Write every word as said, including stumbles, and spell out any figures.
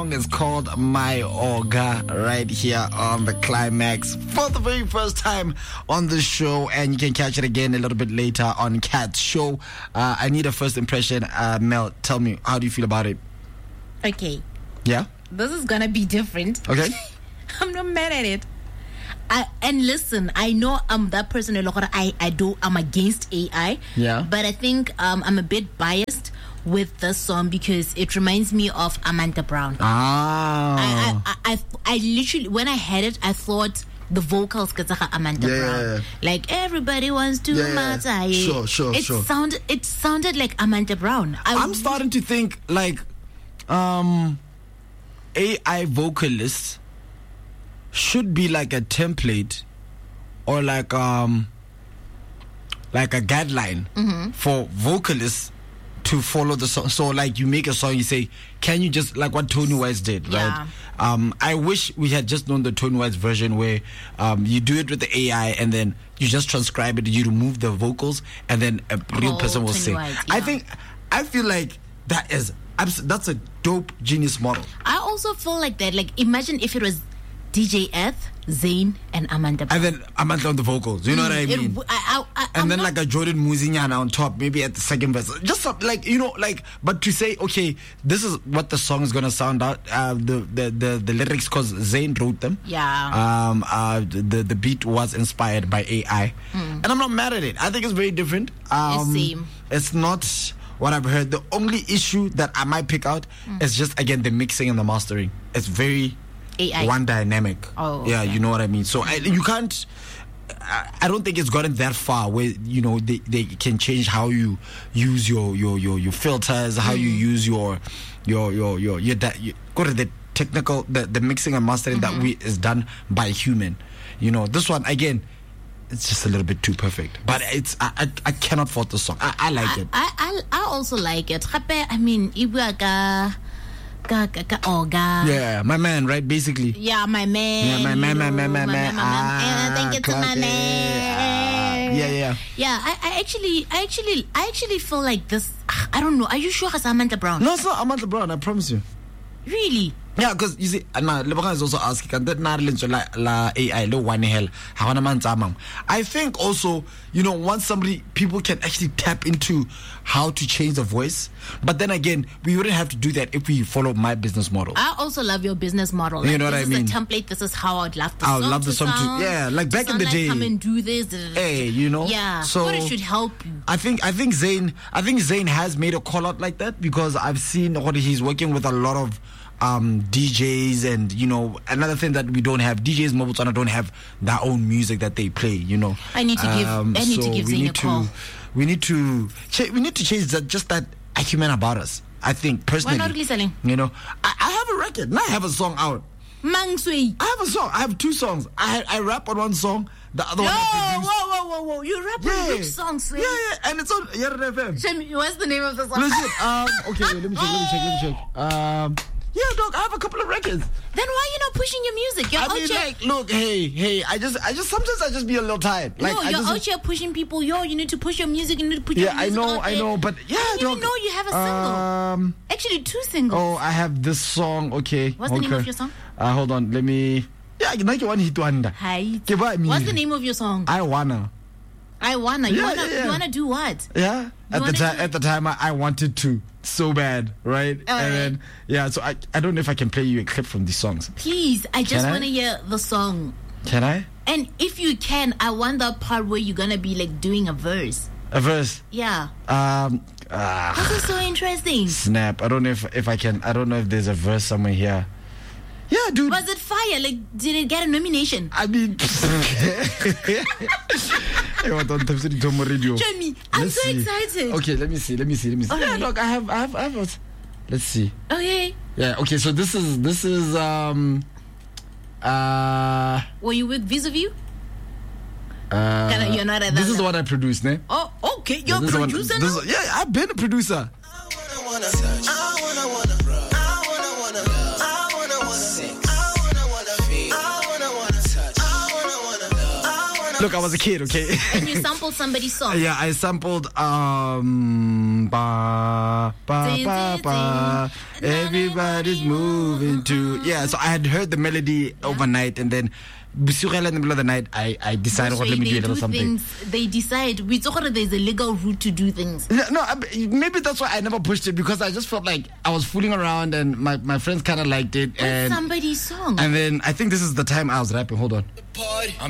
song is called My Oga, right here on the Climax for the very first time on the show, and you can catch it again a little bit later on Cat's show. Uh, I need a first impression. Uh, Mel, tell me, how do you feel about it? Okay. Yeah? This is gonna be different. Okay. I'm not mad at it. I, and listen, I know I'm that person. I, I do. I'm against A I. Yeah. But I think um, I'm a bit biased with this song because it reminds me of Amanda Brown. Ah. I, I, I, I literally, when I heard it, I thought the vocals could Amanda yeah, Brown. Yeah, yeah. Like everybody wants to yeah, matter. Yeah. Sure, sure, it sure. Sounded, it sounded like Amanda Brown. I I'm starting to think like um, A I vocalists should be like a template or like um like a guideline mm-hmm. for vocalists to follow the song. So like you make a song, you say, can you just, like what Tony Wise did, yeah. right? Um, I wish we had just known the Tony Wise version where um, you do it with the A I and then you just transcribe it, you remove the vocals, and then a real oh, person will Tony sing. Wise, yeah. I think, I feel like that is, that's a dope genius model. I also feel like that. Like imagine if it was D J F, Zayn, and Amanda Brown. And then Amanda on the vocals, you know mm, what I mean? It, I, I, I, and I'm then not, like a Jordan Muzinyana on top, maybe at the second verse. Just something like, you know, like, but to say, okay, this is what the song is going to sound out, uh, the, the, the, the lyrics, because Zayn wrote them. Yeah. Um, uh, the, the beat was inspired by A I. Mm. And I'm not mad at it. I think it's very different. Um, it's same. It's not what I've heard. The only issue that I might pick out mm. is just, again, the mixing and the mastering. It's very... A I. One dynamic. Oh, yeah, okay. You know what I mean. So I, you can't. I, I don't think it's gotten that far where you know they, they can change how you use your your your, your filters, how mm. you use your your your your your, your, your go to the technical the, the mixing and mastering mm-hmm. that we is done by human. You know, this one again, it's just a little bit too perfect. But it's I I, I cannot fault the song. I, I like I, it. I, I I also like it. I mean, Ibuaka. Yeah, my man, right? Basically. Yeah, my man. Yeah, my man, my man, my man. I think it's my man. Yeah, yeah. Yeah, I, I actually, I actually, I actually feel like this. I don't know. Are you sure it's Amanda Brown? No, it's not Amanda Brown. I promise you. Really? Yeah, because you see, now Lebogana is also asking, can that not la la A I lo one hell? How man I think also, you know, once somebody people can actually tap into how to change the voice, but then again, we wouldn't have to do that if we follow my business model. I also love your business model. Like, you know what I mean? This is a template. This is how I'd love the I song. would love the to song sound, to yeah, like back in the like, day. Come and do this. Hey, you know. Yeah. So but it should help you. I think I think Zayn I think Zayn has made a call out like that because I've seen what he's working with a lot of. Um, D Js and you know another thing that we don't have D Js Mobotswana don't have their own music that they play. You know, I need to give. Um, I need so to give we Zayn need a call. To, we need to. We need to change that. Just that acumen about us. I think personally. Why not listening? You know, I, I have a record. Now I have a song out. Mangsui. I have a song. I have two songs. I I rap on one song. The other no, one I produced. whoa, whoa, whoa, whoa! You rap yeah. on which song, Sway? Yeah, yeah, and it's on Yara F M. Show me, what's the name of the song? Legit. Um. Okay. Wait, let me check. Let me check. Let me check. Um. Yeah, dog, I have a couple of records. Then why are you not pushing your music? You're I mean, out like, here. look, hey, hey, I just, I just, sometimes I just be a little tired. Like, no, I you're just, out here pushing people. Yo, you need to push your music. You need to put yeah, your I music know, out I there. know, but yeah, I didn't dog. even know you have a single. Um, Actually, two singles. Oh, I have this song. Okay, what's okay. the name of your song? Uh, hold on, let me. Yeah, you like one hit wonder. Hi. What's What's the name of your song? I wanna. I wanna. You Yeah, wanna? yeah, yeah. You wanna do what? Yeah. You At the wanna time, do- at the time, I, I wanted to so bad, right? All and right. then yeah, so I, I don't know if I can play you a clip from these songs. Please, I just Can I? want to hear the song. Can I? And if you can, I want that part where you're gonna be like doing a verse. A verse. Yeah. Um. ah. This is so interesting. Snap. I don't know if, if I can. I don't know if there's a verse somewhere here. Yeah, dude. Was it fire? Like, did it get a nomination? I mean, hey, what on Tapsidi Tomo Radio? Show me. I'm Let's so see. excited. Okay, let me see. Let me see. Let me see. All Yeah, right. look, I have, I have, I have. A, let's see. Okay. Yeah. Okay. So this is this is um uh Were you with Vis-a-Vis? uh. Can I- you're not at This that is what I produced, ne? Oh, okay. You're a This is what- producer this now? is- yeah, I've been a producer. I wanna touch. I wanna wanna I wanna wanna love. I wanna wanna sex. I wanna wanna feel. I wanna wanna touch. I wanna wanna love. I wanna Look, I was a kid, okay? And you sampled somebody's song. Yeah, I sampled um ba ba Ding, ba ding, ba. ding. Everybody's moving to yeah. So I had heard the melody overnight, and then Busugela in the middle of the night, I I decided, That's what, let me why do a they little something. Things, they decide. We talk about there's a legal route to do things. Yeah, no, I- maybe that's why I never pushed it, because I just felt like I was fooling around, and my, my friends kind of liked it, It's and somebody's song. and then I think this is the time I was rapping. Hold on. Party. I'm